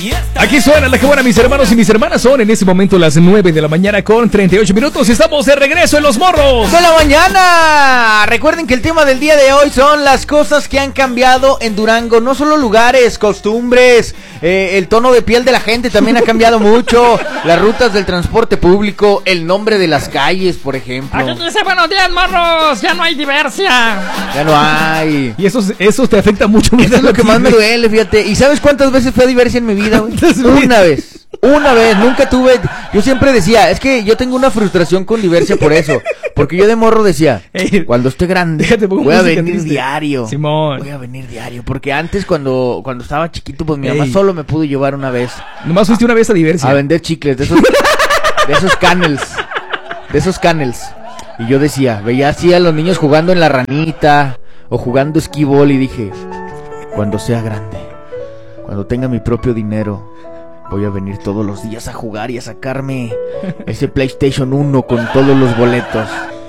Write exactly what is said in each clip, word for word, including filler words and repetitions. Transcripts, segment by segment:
Aquí suena la que buena, mis hermanos y mis hermanas. Son en este momento las nueve de la mañana con treinta y ocho minutos y estamos de regreso en Los Morros de la mañana. Recuerden que el tema del día de hoy son las cosas que han cambiado en Durango. No solo lugares, costumbres, eh, el tono de piel de la gente también ha cambiado mucho. Las rutas del transporte público, el nombre de las calles, por ejemplo. Aquí dice, buenos días, morros, ya no hay diversia. Ya no hay. Y eso, eso te afecta mucho. Eso es lo que más me duele, fíjate. ¿Y sabes cuántas veces fui a diversia en mi vida, güey? Una vez, una vez, nunca tuve. Yo siempre decía, es que yo tengo una frustración con diversia por eso. Porque yo de morro decía, cuando esté grande, voy a venir diario. Simón. Voy a venir diario. Porque antes, cuando, cuando estaba chiquito, pues mi mamá Ey. solo me pudo llevar una vez. Nomás fuiste una vez a diversia. A vender chicles, de esos, de esos canels. De esos canels. Y yo decía, veía así a los niños jugando en la ranita o jugando esquibol y dije, cuando sea grande, cuando tenga mi propio dinero, voy a venir todos los días a jugar y a sacarme ese PlayStation uno con todos los boletos.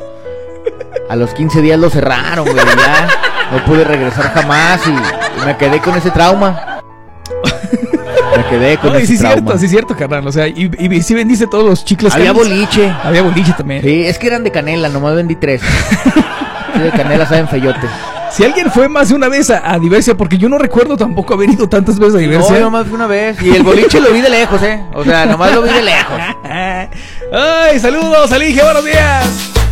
A los quince días lo cerraron, güey, ya no pude regresar jamás y, y me quedé con ese trauma. Me quedé con no, ese sí trauma. Cierto, sí es cierto, carnal. O sea, y, y, y sí vendiste todos los chicles. Había boliche. Había boliche también. Sí, es que eran de canela, nomás vendí tres. Sí, de canela saben feyote. Si alguien fue más de una vez a, a diversia, porque yo no recuerdo tampoco haber ido tantas veces a diversia. No, nomás fue una vez. Y el boliche lo vi de lejos, eh. O sea, nomás lo vi de lejos. Ay, saludos, Alige, buenos días.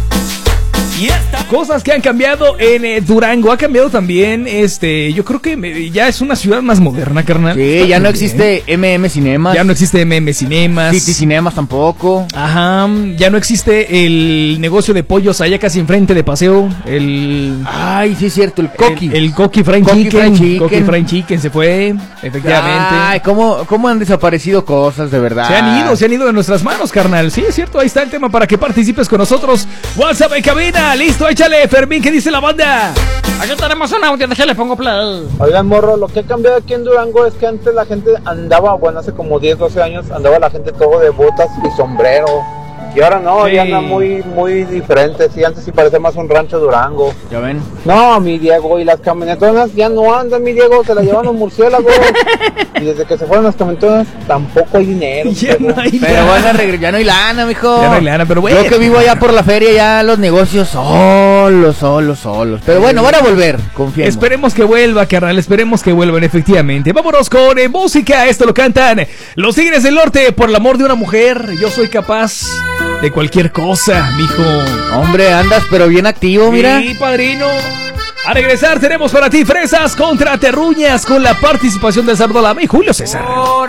Y esta... Cosas que han cambiado en eh, Durango. Ha cambiado también, este, yo creo que me, ya es una ciudad más moderna, carnal. Sí, Está ya no bien. existe M M Cinemas. Ya no existe M M Cinemas. City Cinemas tampoco. Ajá, ya no existe el negocio de pollos allá casi enfrente de paseo. El... Ay, sí es cierto, el Coqui. El, el Coqui Fried Coqui Chicken. Fried Chicken. Coqui Fried Chicken se fue, efectivamente. Ay, ¿cómo, cómo han desaparecido cosas, de verdad? Se han ido, se han ido de nuestras manos, carnal. Sí, es cierto, ahí está el tema para que participes con nosotros. WhatsApp en cabina, listo, échale, Fermín, ¿qué dice la banda? Aquí tenemos un audio, déjale, pongo play. Oigan, morro, lo que ha cambiado aquí en Durango es que antes la gente andaba, bueno, hace como diez, doce años, andaba la gente todo de botas y sombrero. Y ahora no, Sí. ya anda muy, muy diferente. Sí, antes sí parece más un rancho Durango. ¿Ya ven? No, mi Diego, y las camionetonas ya no andan, mi Diego, se las llevan los murciélagos. Y desde que se fueron las camionetonas, tampoco hay dinero. Ya no hay Pero lana. van a regresar, ya no hay lana, mijo. Ya no hay lana, pero bueno. Yo que vivo allá por la feria, ya los negocios solos, solos, solos. Pero bueno, van a volver, confiemos. Esperemos que vuelva, carnal, esperemos que vuelvan, efectivamente. Vámonos con eh, música, esto lo cantan Los Tigres del Norte, por el amor de una mujer. Yo soy capaz de cualquier cosa, mijo. Hombre, andas pero bien activo, mira. Sí, padrino. A regresar tenemos para ti Fresas contra Terruñas con la participación de Sardolama y Julio César. Por